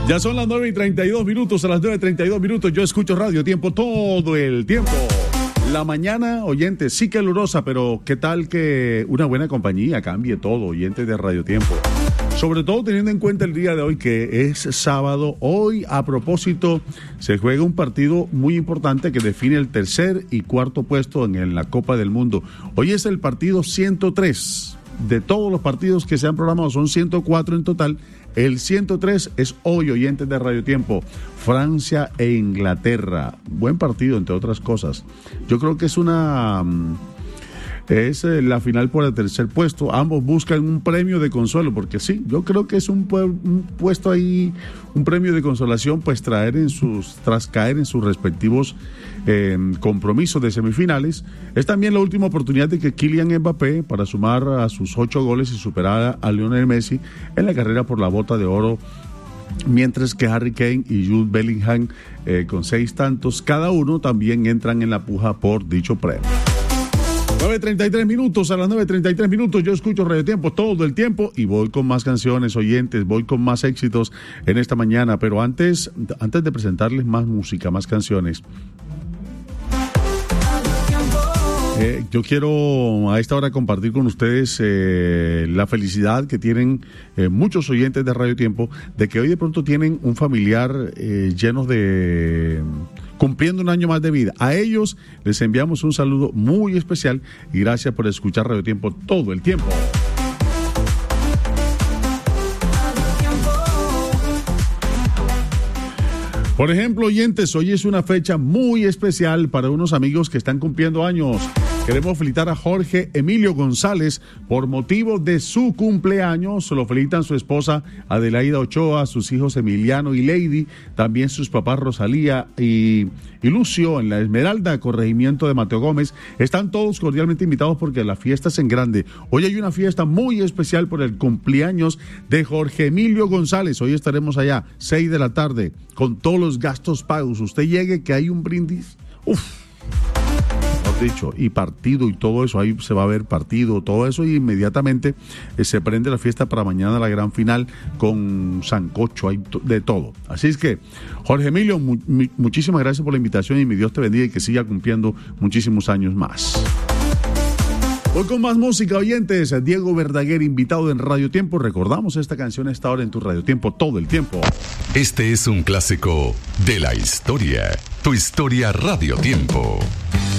Ya son las 9:32, a las 9:32 yo escucho Radio Tiempo todo el tiempo. La mañana, oyentes, sí calurosa, pero ¿qué tal que una buena compañía cambie todo, oyentes de Radio Tiempo? Sobre todo teniendo en cuenta el día de hoy, que es sábado. Hoy, a propósito, se juega un partido muy importante que define el tercer y cuarto puesto en la Copa del Mundo. Hoy es el partido 103. De todos los partidos que se han programado, son 104 en total. El 103 es hoy, oyentes de Radio Tiempo. Francia e Inglaterra. Buen partido, entre otras cosas. Yo creo que es la final por el tercer puesto. Ambos buscan un premio de consuelo, porque sí, yo creo que es un puesto ahí, un premio de consolación, pues tras caer en sus respectivos compromisos de semifinales. Es también la última oportunidad de que Kylian Mbappé, para sumar a sus 8 goles y superar a Lionel Messi en la carrera por la bota de oro, mientras que Harry Kane y Jude Bellingham, con 6 tantos cada uno, también entran en la puja por dicho premio. 9:33, a las 9:33 yo escucho Radio Tiempo todo el tiempo y voy con más canciones, oyentes, voy con más éxitos en esta mañana, pero antes de presentarles más música, más canciones, yo quiero a esta hora compartir con ustedes la felicidad que tienen muchos oyentes de Radio Tiempo de que hoy de pronto tienen un familiar cumpliendo un año más de vida. A ellos les enviamos un saludo muy especial y gracias por escuchar Radio Tiempo todo el tiempo. Por ejemplo, oyentes, hoy es una fecha muy especial para unos amigos que están cumpliendo años. Queremos felicitar a Jorge Emilio González por motivo de su cumpleaños. Se lo felicitan su esposa Adelaida Ochoa, sus hijos Emiliano y Lady, también sus papás Rosalía y Lucio en la Esmeralda, corregimiento de Mateo Gómez. Están todos cordialmente invitados porque la fiesta es en grande. Hoy hay una fiesta muy especial por el cumpleaños de Jorge Emilio González. Hoy estaremos allá, 6 de la tarde, con todos los gastos pagos. Usted llegue que hay un brindis. Dicho, y partido y todo eso, ahí se va a ver partido, todo eso, y inmediatamente se prende la fiesta para mañana, la gran final con sancocho, hay de todo. Así es que, Jorge Emilio, muchísimas gracias por la invitación y mi Dios te bendiga y que siga cumpliendo muchísimos años más. Hoy con más música, oyentes, Diego Verdaguer, invitado en Radio Tiempo. Recordamos esta canción a esta hora en tu Radio Tiempo todo el tiempo. Este es un clásico de la historia, tu historia Radio Tiempo.